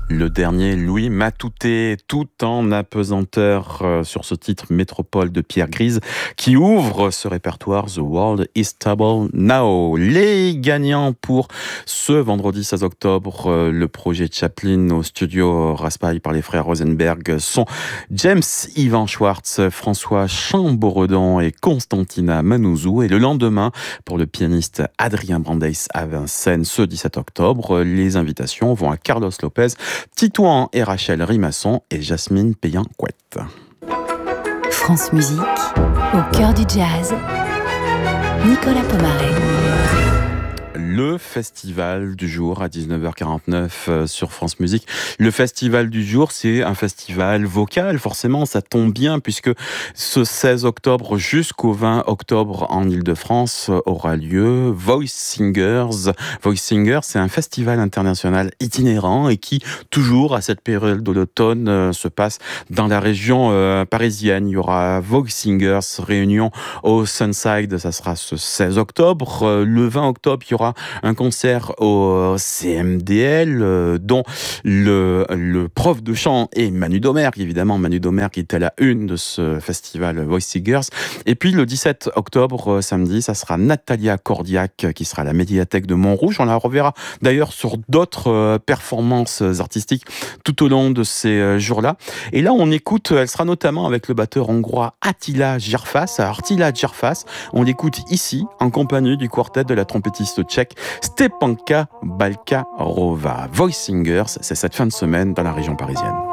Le dernier, Louis Matouté, tout en apesanteur sur ce titre Métropole de Pierre Grise, qui ouvre ce répertoire The World is Stable Now. Les gagnants pour ce vendredi 16 octobre, le projet Chaplin au studio Raspail par les frères Rosenberg sont James Ivan Schwartz, François Chamboredon et Constantina Manouzou. Et le lendemain, pour le pianiste Adrien Brandeis à Vincennes, ce 17 octobre, les invitations vont à Carlos Lopez, Titouan et Rachel Rimasson et Jasmine Payen-Couette. France Musique, au cœur du jazz, Nicolas Pomaret. Le festival du jour à 19h49 sur France Musique. Le festival du jour, c'est un festival vocal. Forcément, ça tombe bien puisque ce 16 octobre jusqu'au 20 octobre en Ile-de-France aura lieu Voice Singers. Voice Singers, c'est un festival international itinérant et qui, toujours à cette période de l'automne, se passe dans la région parisienne. Il y aura Voice Singers, réunion au Sunside, ça sera ce 16 octobre. Le 20 octobre, il y aura un concert au CMDL dont le prof de chant est Manu Domergue, évidemment Manu Domergue qui est à la une de ce festival Voice Singers. Et puis le 17 octobre, samedi, ça sera Natalia Cordiac qui sera à la médiathèque de Montrouge. On la reverra d'ailleurs sur d'autres performances artistiques tout au long de ces jours-là. Et là, on écoute, elle sera notamment avec le batteur hongrois Attila Gyarfas. Alors, Attila Gyarfas, on l'écoute ici en compagnie du quartet de la trompettiste tchèque Stepanka Balkarova. Voice Singers, c'est cette fin de semaine dans la région parisienne.